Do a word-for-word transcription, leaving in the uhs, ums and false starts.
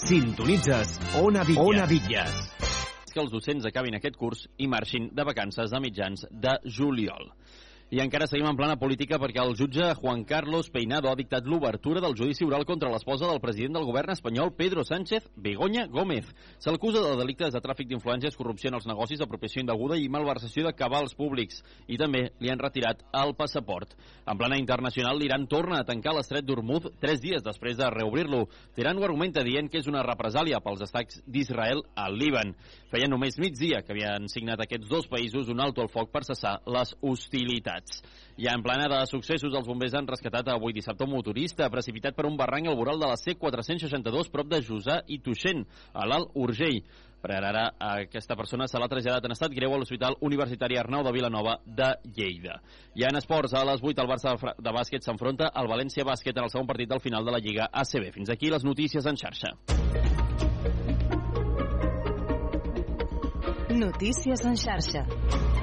Sintonitzes Ona Bitlles. Ona Bitlles. Que els docents acabin aquest curs i marxin de vacances a mitjans de juliol. I encara seguim en plana política perquè el jutge Juan Carlos Peinado ha dictat l'obertura del judici oral contra l'esposa del president del govern espanyol, Pedro Sánchez, Begoña Gómez. Se'l acusa de delictes de tràfic d'influències, corrupció en els negocis, apropiació indeguda i malversació de cabals públics. I també li han retirat el passaport. En plana internacional, l'Iran torna a tancar l'estret d'Hormuz tres dies després de reobrir-lo. Teheran ho argumenta dient que és una represàlia pels atacs d'Israel al Líban. Feia només migdia que havien signat aquests dos països un alto al foc per cessar les hostilitats. Ja en plana de successos, els bombers han rescatat avui dissabte un motorista precipitat per un barranc al voral de la C quatre cents seixanta-dos prop de Jussà i Tuixén, a l'Alt Urgell. Per ara, aquesta persona se l'ha traslladat en estat greu a l'Hospital Universitari Arnau de Vilanova de Lleida. Ja en esports, a les vuit el Barça de bàsquet s'enfronta al València Bàsquet en el segon partit del final de la Lliga A C B. Fins aquí les notícies en xarxa. Notícies en xarxa.